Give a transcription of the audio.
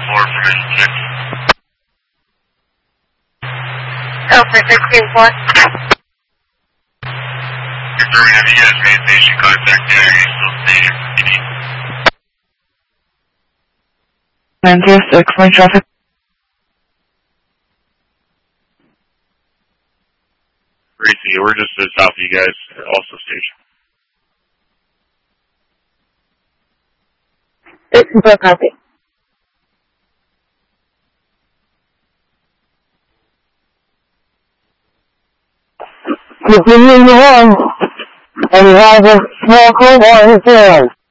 Oh, for 16-4. Confirming, have you guys made station contact there? Are you still station? 906, line traffic. Gracie, we're just to the south of you guys, also station. 16-4 copy. Continuing on, and we have a small cold water